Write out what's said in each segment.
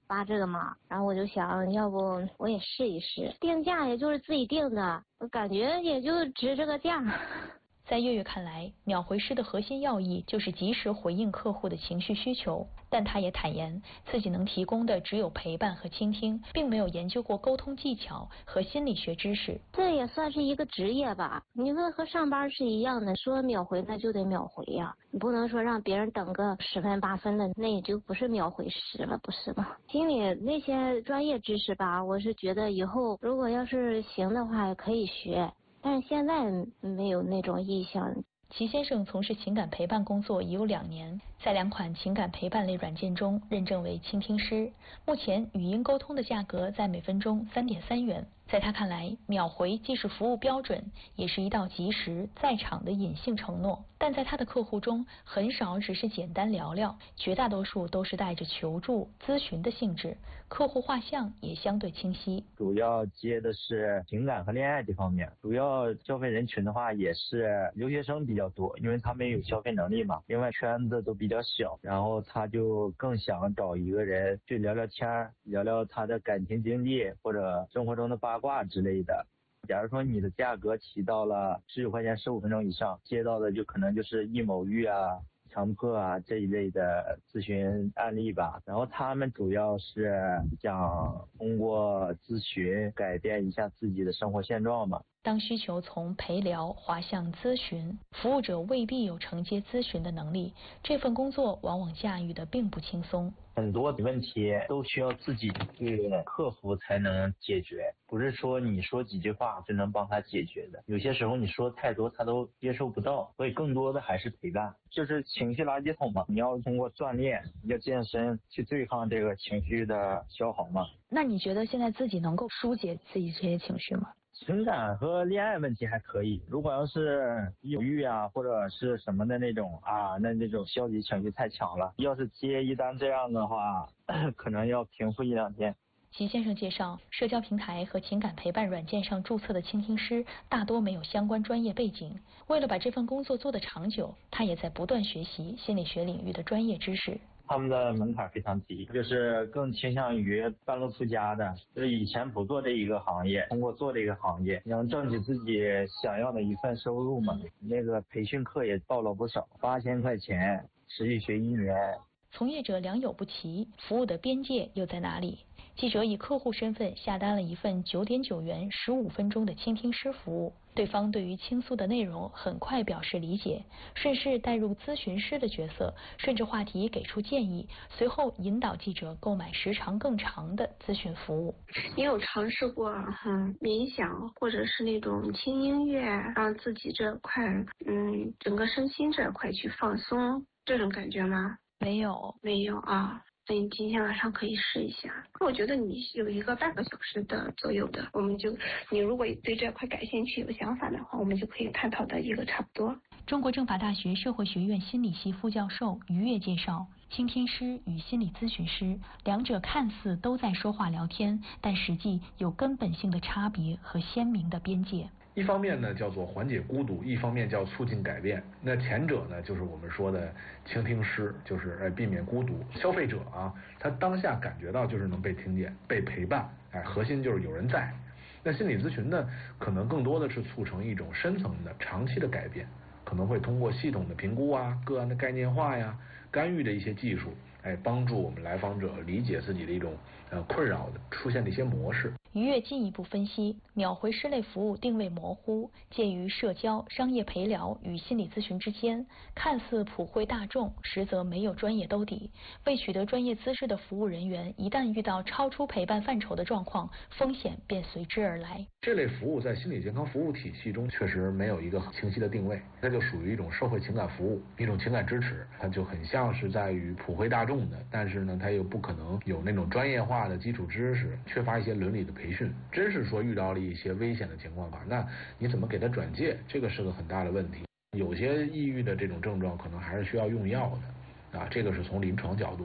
发这个嘛，然后我就想要不我也试一试，定价也就是自己定的，我感觉也就值这个价。 在月月看来，秒回师的核心要义就是及时回应客户的情绪需求，但他也坦言，自己能提供的只有陪伴和倾听，并没有研究过沟通技巧和心理学知识。 这也算是一个职业吧，你说和上班是一样的，说秒回那就得秒回呀，你不能说让别人等个10分8分的，那也就不是秒回师了，不是吗？心里那些专业知识吧，我是觉得以后如果要是行的话可以学，但是现在没有那种意向。 齐先生从事情感陪伴工作已有2年，在2款情感陪伴类软件中认证为倾听师。目前语音沟通的价格在每分钟3.3元。在他看来，秒回既是服务标准，也是一道及时在场的隐性承诺。但在他的客户中，很少只是简单聊聊，绝大多数都是带着求助、咨询的性质，客户画像也相对清晰。 主要接的是情感和恋爱这方面，主要消费人群的话也是留学生比较多，因为他们有消费能力嘛，另外圈子都比较小，然后他就更想找一个人去聊聊天，聊聊他的感情经历或者生活中的八卦之类的。假如说你的价格提到了19块钱15分钟以上，接到的就可能就是一某育啊、强迫啊这一类的咨询案例吧。然后他们主要是想通过咨询改变一下自己的生活现状嘛。 当需求从陪聊滑向咨询，服务者未必有承接咨询的能力，这份工作往往驾驭的并不轻松。 很多问题都需要自己去克服才能解决，不是说你说几句话就能帮他解决的。有些时候你说太多他都接受不到，所以更多的还是陪伴，就是情绪垃圾桶嘛。你要通过锻炼，要健身去对抗这个情绪的消耗嘛。 那你觉得现在自己能够疏解自己这些情绪吗？ 情感和恋爱问题还可以，如果要是犹豫啊或者是什么的那种那种消极情绪太强了，要是接一单这样的话可能要平复1-2天。 齐先生介绍，社交平台和情感陪伴软件上注册的倾听师大多没有相关专业背景，为了把这份工作做得长久，他也在不断学习心理学领域的专业知识。 他们的门槛非常低，就是更倾向于半路出家的，就是以前不做这一个行业，通过做这个行业能挣取自己想要的一份收入嘛。那个培训课也报了不少，8000块钱，持续学1年。 从业者良莠不齐，服务的边界又在哪里？记者以客户身份下单了一份9.9元15分钟的倾听师服务，对方对于倾诉的内容很快表示理解，顺势带入咨询师的角色，顺着话题给出建议，随后引导记者购买时长更长的咨询服务。 你有尝试过冥想或者是那种轻音乐，让自己这块整个身心这块去放松这种感觉吗？ 没有啊。那你今天晚上可以试一下。我觉得你有一个半个小时的左右的，你如果对这块感兴趣有想法的话，我们就可以探讨的一个差不多。 中国政法大学社会学院心理系副教授于越介绍，倾听师与心理咨询师两者看似都在说话聊天，但实际有根本性的差别和鲜明的边界。 一方面呢叫做缓解孤独，一方面叫促进改变。那前者呢就是我们说的倾听师，就是避免孤独。消费者他当下感觉到就是能被听见、被陪伴，核心就是有人在。那心理咨询呢，可能更多的是促成一种深层的、长期的改变，可能会通过系统的评估个案的概念化呀、干预的一些技术，帮助我们来访者理解自己的一种困扰的出现的一些模式。 于越进一步分析，秒回师类服务定位模糊，介于社交、商业陪聊与心理咨询之间，看似普惠大众，实则没有专业兜底。未取得专业资质的服务人员，一旦遇到超出陪伴范畴的状况，风险便随之而来。 这类服务在心理健康服务体系中确实没有一个清晰的定位，它就属于一种社会情感服务，一种情感支持，它就很像是在于普惠大众的，但是呢，它又不可能有那种专业化的基础知识，缺乏一些伦理的培训。真是说遇到了一些危险的情况吧，那你怎么给他转介？这个是个很大的问题。有些抑郁的这种症状可能还是需要用药的这个是从临床角度。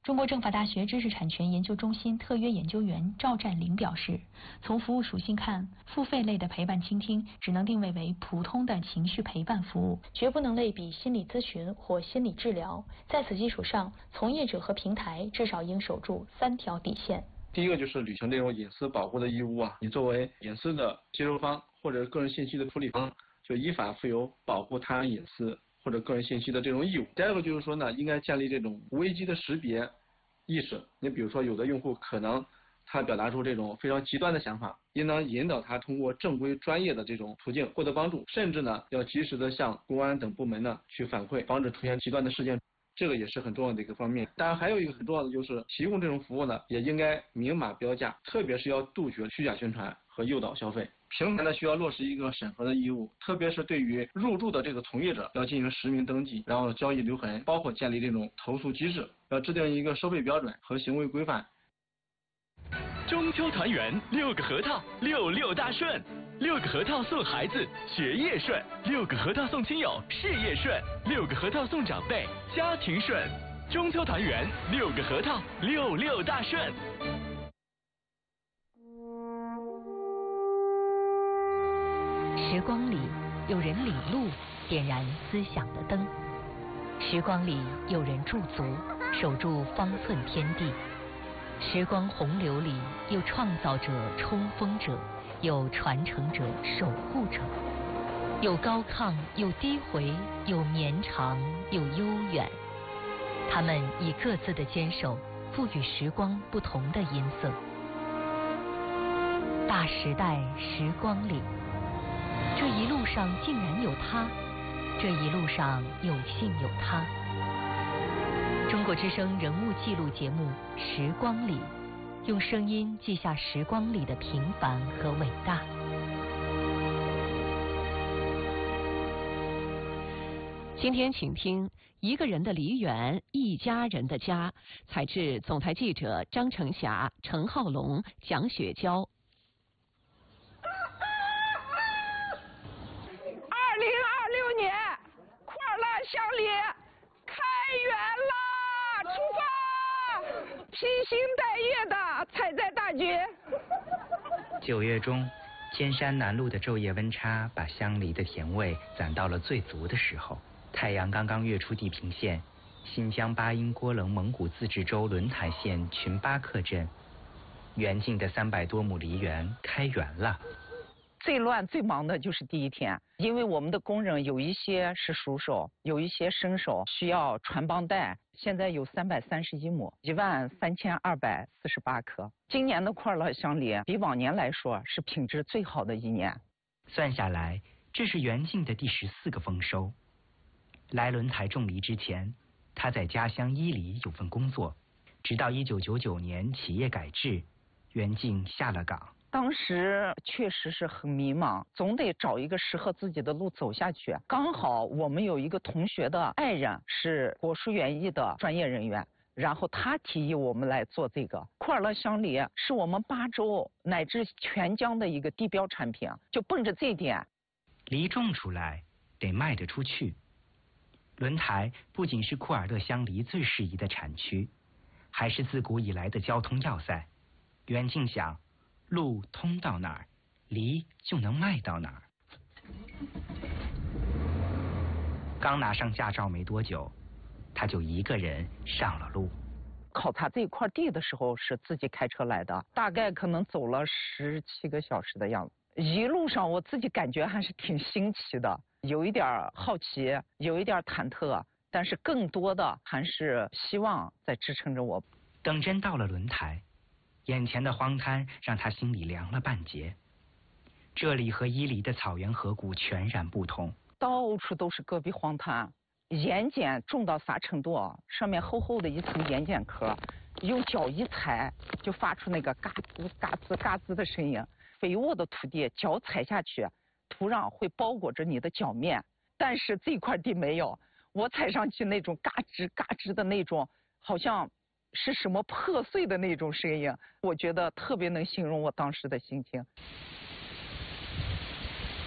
中国政法大学知识产权研究中心特约研究员赵占林表示，从服务属性看，付费类的陪伴倾听只能定位为普通的情绪陪伴服务，绝不能类比心理咨询或心理治疗。在此基础上，从业者和平台至少应守住3条底线。 第一个就是履行这种隐私保护的义务啊，你作为隐私的接收方或者个人信息的处理方，就依法负有保护他人隐私或者个人信息的这种义务。第二个就是说呢，应该建立这种危机的识别意识。你比如说，有的用户可能他表达出这种非常极端的想法，应当引导他通过正规专业的这种途径获得帮助，甚至呢要及时的向公安等部门呢去反馈，防止出现极端的事件。这个也是很重要的一个方面。当然还有一个很重要的就是提供这种服务呢，也应该明码标价，特别是要杜绝虚假宣传和诱导消费。平台呢需要落实一个审核的义务，特别是对于入驻的这个从业者要进行实名登记，然后交易留痕，包括建立这种投诉机制，要制定一个收费标准和行为规范。 中秋团圆，6个核桃，66大顺，6个核桃送孩子学业顺，6个核桃送亲友事业顺，6个核桃送长辈家庭顺。中秋团圆，6个核桃，66大顺。 时光里有人理路，点燃思想的灯；时光里有人驻足，守住方寸天地。时光洪流里有创造者、冲锋者，有传承者、守护者，有高亢，有低回，有绵长，有悠远。他们以各自的坚守，赋予时光不同的音色。大时代时光里，这一路上竟然有他，这一路上有幸有他。中国之声人物记录节目《时光里》，用声音记下时光里的平凡和伟大。 今天请听《一个人的梨园，一家人的家》，采自总台记者张成霞、陈浩龙、蒋雪娇。 2026年，快乐乡里开园啦！出发！披星戴月的采摘大军。 9月中，尖山南路的昼夜温差把乡里的甜味攒到了最足的时候。太阳刚刚跃出地平线，新疆巴音郭楞蒙古自治州轮台县群巴克镇，园境的300多亩梨园开园了。 最乱最忙的就是第一天，因为我们的工人有一些是熟手，有一些生手，需要传帮带。现在有331亩，13248颗。今年的快乐乡里比往年来说是品质最好的一年。 算下来，这是园境的第14个丰收。来轮台种梨之前，他在家乡伊犁有份工作，直到1999年企业改制，园境下了岗。 当时确实是很迷茫，总得找一个适合自己的路走下去。刚好我们有一个同学的爱人是果蔬园艺的专业人员，然后他提议我们来做这个快乐乡梨，是我们巴州乃至全疆的一个地标产品。就奔着这一点， 梨种出来得卖得出去。轮台不仅是库尔勒乡梨最适宜的产区，还是自古以来的交通要塞。园境想，路通到哪儿，梨就能卖到哪儿。刚拿上驾照没多久，他就一个人上了路。 考察这块地的时候是自己开车来的，大概可能走了17个小时的样子。一路上我自己感觉还是挺新奇的，有一点好奇，有一点忐忑，但是更多的还是希望在支撑着我。 等真到了轮台，眼前的荒滩让他心里凉了半截。这里和伊犁的草原河谷全然不同， 到处都是戈壁荒滩，盐碱重到啥程度啊？上面厚厚的一层盐碱壳，用脚一踩就发出那个嘎吱嘎吱嘎吱的声音。肥沃的土地，脚踩下去，土壤会包裹着你的脚面，但是这块地没有，我踩上去那种嘎吱嘎吱的那种，好像是什么破碎的那种声音，我觉得特别能形容我当时的心情。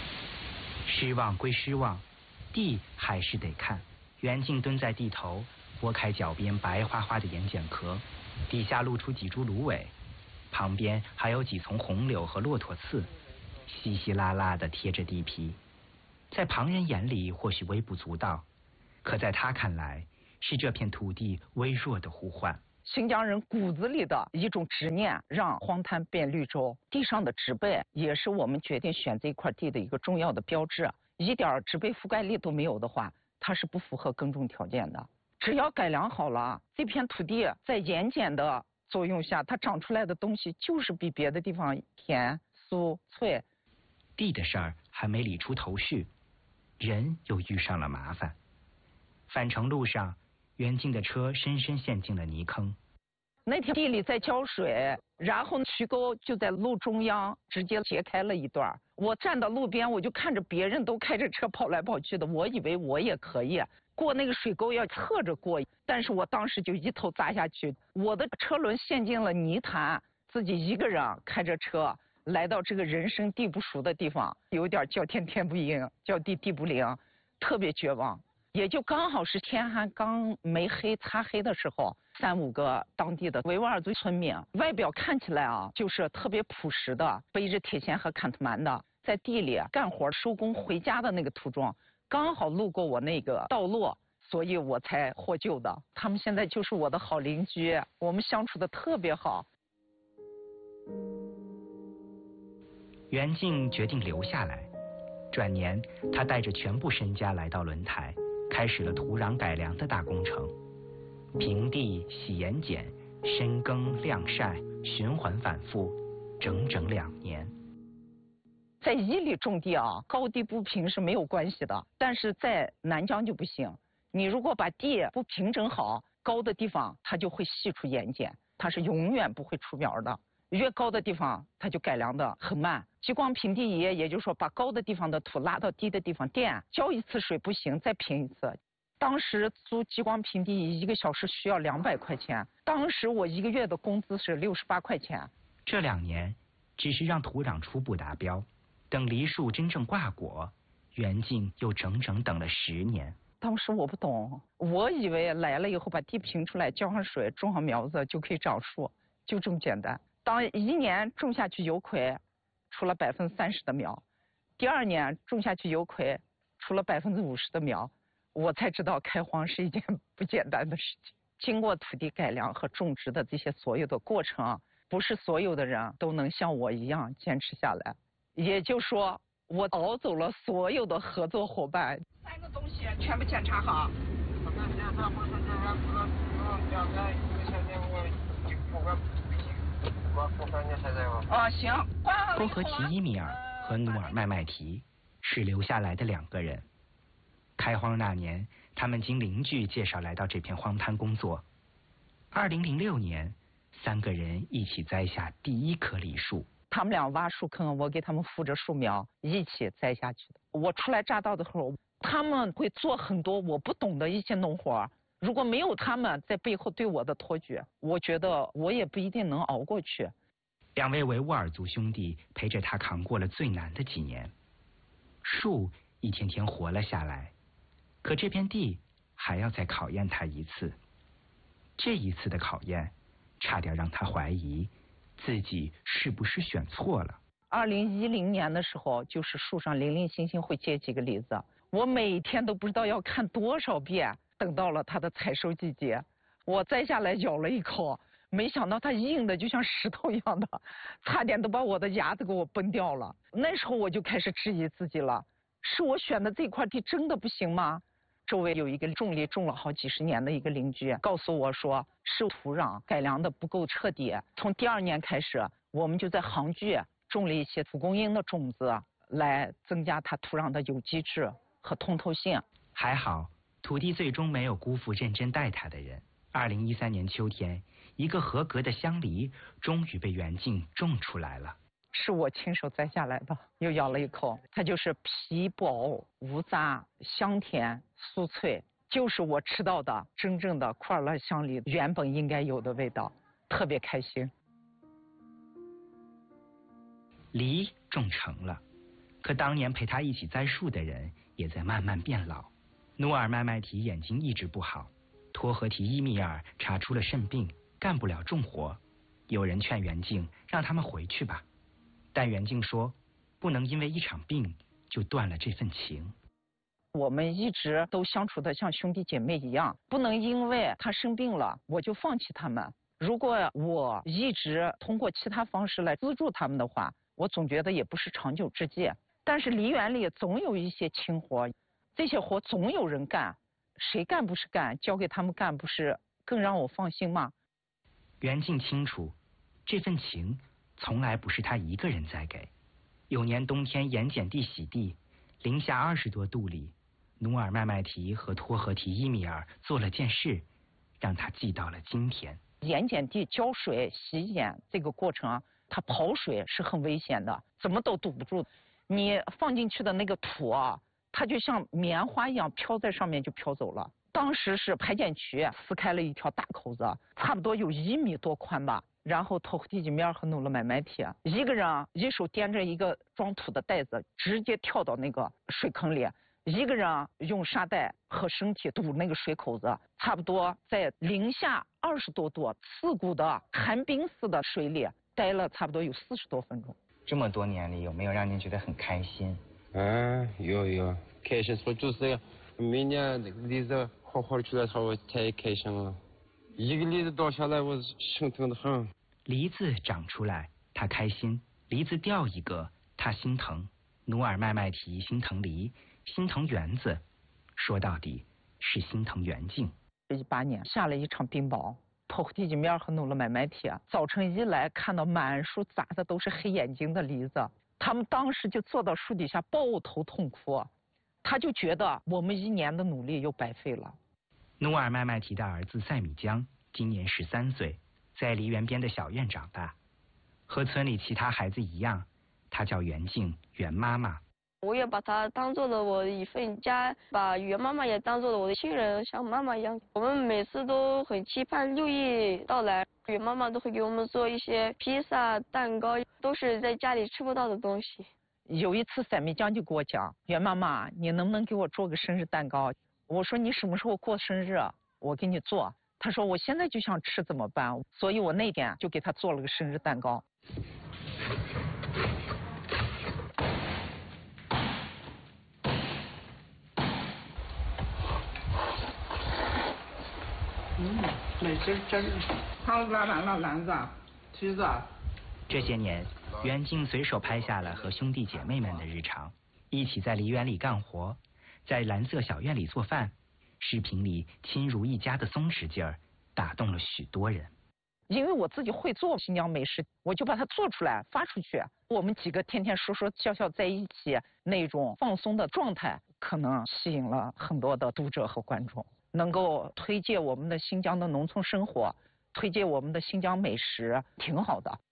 失望归失望，地还是得看。袁静蹲在地头， 拨开脚边白花花的盐碱壳，底下露出几株芦苇，旁边还有几丛红柳和骆驼刺，稀稀拉拉地贴着地皮。在旁人眼里或许微不足道，可在他看来，是这片土地微弱的呼唤。 新疆人骨子里的一种执念，让荒滩变绿洲。地上的植被也是我们决定选这一块地的一个重要的标志。一点植被覆盖力都没有的话，它是不符合耕种条件的。只要改良好了，这片土地在盐碱的作用下，它长出来的东西就是比别的地方甜、酥、脆。 地的事儿还没理出头绪，人又遇上了麻烦。返程路上，袁静的车深深陷进了泥坑。 那天地里在浇水，然后渠沟就在路中央直接截开了一段。我站到路边，我就看着别人都开着车跑来跑去的，我以为我也可以过那个水沟，要侧着过，但是我当时就一头扎下去，我的车轮陷进了泥潭，自己一个人开着车来到这个人生地不熟的地方，有点叫天天不应，叫地地不灵，特别绝望。也就刚好是天还刚没黑擦黑的时候，3、5个当地的维吾尔族村民，外表看起来就是特别朴实的，背着铁锨和坎特曼的，在地里干活收工回家的那个途中，刚好路过我那个道路，所以我才获救的。他们现在就是我的好邻居，我们相处的特别好。 袁静决定留下来，转年他带着全部身家来到轮台，开始了土壤改良的大工程。平地、洗盐碱、深耕、晾晒，循环反复，整整2年。 在伊犁种地高低不平是没有关系的，但是在南疆就不行。你如果把地不平整好，高的地方它就会析出盐碱，它是永远不会出苗的。越高的地方它就改良的很慢。激光平地仪，也就是说把高的地方的土拉到低的地方垫，浇一次水不行，再平一次。当时租激光平地仪1个小时需要200块钱，当时我1个月的工资是68块钱。 这2年只是让土壤初步达标，等梨树真正挂果，袁静又整整等了10年。 当时我不懂，我以为来了以后把地平出来，浇上水，种上苗子就可以长树，就这么简单。当1年种下去有葵，出了30%的苗，第2年种下去有葵，出了50%的苗，我才知道开荒是一件不简单的事情。经过土地改良和种植的这些所有的过程，不是所有的人都能像我一样坚持下来。也就是说，我熬走了所有的合作伙伴。3个东西全部检查好。行。 波和提伊米尔和努尔麦麦提是留下来的2个人。开荒那年，他们经邻居介绍来到这片荒滩工作。2006年，3个人一起栽下第1棵梨树。 他们俩挖树坑，我给他们扶着树苗一起栽下去的。我初来乍到的时候，他们会做很多我不懂的一些农活，如果没有他们在背后对我的托举，我觉得我也不一定能熬过去。 2位维吾尔族兄弟陪着他扛过了最难的几年，树一天天活了下来，可这片地还要再考验他一次。这一次的考验，差点让他怀疑自己是不是选错了。 2010年的时候，就是树上零零星星会结几个梨子，我每天都不知道要看多少遍。等到了它的采收季节，我摘下来咬了一口，没想到它硬的就像石头一样的，差点都把我的牙都给我崩掉了。那时候我就开始质疑自己了，是我选的这块地真的不行吗？周围有一个种梨种了好几十年的一个邻居告诉我说，是土壤改良的不够彻底。从第2年开始，我们就在杭居种了一些蒲公英的种子，来增加它土壤的有机质和通透性。 还好土地最终没有辜负认真待他的人。2013年秋天，一个合格的香梨终于被袁静种出来了。 是我亲手摘下来的，又咬了一口，它就是皮薄无渣，香甜酥脆，就是我吃到的真正的库尔勒香梨原本应该有的味道，特别开心。 梨种成了，可当年陪他一起栽树的人也在慢慢变老。努尔麦麦提眼睛一直不好， 托合提伊米尔查出了肾病，干不了重活。有人劝袁静让他们回去吧，但袁静说，不能因为一场病就断了这份情。 我们一直都相处的像兄弟姐妹一样，不能因为他生病了我就放弃他们。如果我一直通过其他方式来资助他们的话，我总觉得也不是长久之计。但是梨园里总有一些轻活，这些活总有人干，谁干不是干，交给他们干不是更让我放心吗？ 袁静清楚，这份情从来不是他一个人在给。有年冬天盐碱地洗地，零下20多度里，努尔麦麦提和托合提伊米尔做了件事，让他记到了今天。 盐碱地浇水洗盐这个过程，它跑水是很危险的，怎么都堵不住。你放进去的那个土啊，它就像棉花一样飘在上面就飘走了。当时是排碱渠撕开了一条大口子，差不多有1米多宽吧。然后托合提伊米尔和努尔麦麦提一个人一手掂着一个装土的袋子，直接跳到那个水坑里，一个人用沙袋和身体堵那个水口子，差不多在零下20多度刺骨的寒冰似的水里待了差不多有40多分钟。 这么多年里，有没有让您觉得很开心？ 有，开心说就是每年那个梨子好好的出来，我太开心了。一个梨子掉下来，我心疼得很。 梨子长出来，他开心；梨子掉一个，他心疼。努尔麦麦提心疼梨，心疼园子，说到底是心疼袁静。 18年下了一场冰雹，托合提伊米尔和努尔麦麦提早晨一来看到满树砸的都是黑眼睛的梨子，他们当时就坐到树底下抱头痛哭，他就觉得我们1年的努力又白费了。 努尔麦麦提的儿子赛米江今年13岁，在梨园边的小院长大，和村里其他孩子一样，他叫袁静，袁妈妈。 我也把她当做了我的一份家，把袁妈妈也当做了我的亲人，像妈妈一样。我们每次都很期盼6一到来，袁妈妈都会给我们做一些披萨、蛋糕，都是在家里吃不到的东西。 有一次赛米江就给我讲，袁妈妈，你能不能给我做个生日蛋糕？我说你什么时候过生日，我给你做。他说我现在就想吃怎么办？所以我那天就给他做了个生日蛋糕。 没事，真好篮子，橘子。 这些年，袁静随手拍下了和兄弟姐妹们的日常，一起在梨园里干活，在蓝色小院里做饭。视频里亲如一家的松弛劲儿，打动了许多人。 因为我自己会做新疆美食，我就把它做出来发出去。我们几个天天说说笑笑在一起，那种放松的状态，可能吸引了很多的读者和观众。能够推介我们的新疆的农村生活，推介我们的新疆美食，挺好的。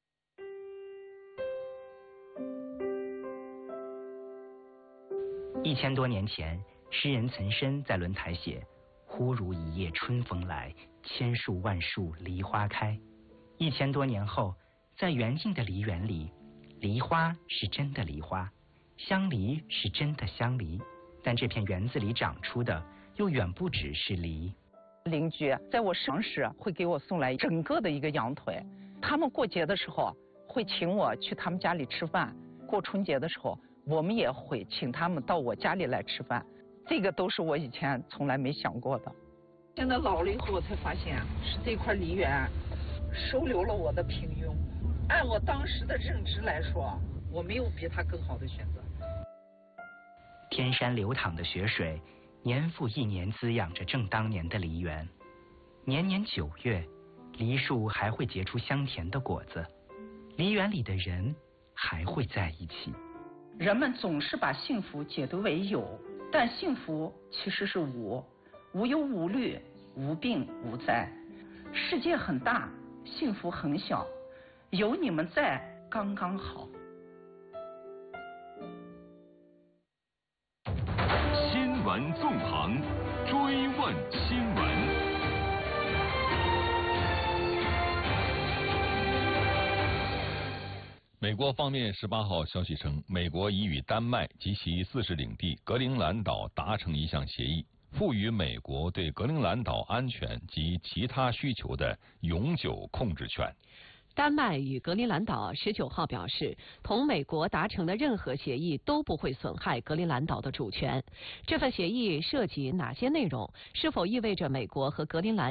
1000多年前，诗人岑参在轮台写：“忽如一夜春风来，千树万树梨花开。”1000多年后，在袁静的梨园里，梨花是真的梨花，香梨是真的香梨，但这片园子里长出的又远不只是梨。 邻居在我生时会给我送来整个的一个羊腿，他们过节的时候会请我去他们家里吃饭，过春节的时候我们也会请他们到我家里来吃饭，这个都是我以前从来没想过的。现在老了以后我才发现，是这块梨园收留了我的平庸。按我当时的认知来说，我没有比他更好的选择。 天山流淌的雪水，年复一年滋养着正当年的梨园。年年9月，梨树还会结出香甜的果子，梨园里的人还会在一起。 人们总是把幸福解读为有，但幸福其实是无，无忧无虑，无病无灾。世界很大，幸福很小，有你们在刚刚好。 新闻纵横，追问新闻。 美国方面18号消息称，美国已与丹麦及其4市领地格陵兰岛达成一项协议， 赋予美国对格陵兰岛安全及其他需求的永久控制权。 丹麦与格陵兰岛19号表示，同美国达成的任何协议都不会损害格陵兰岛的主权。这份协议涉及哪些内容？是否意味着美国和格陵兰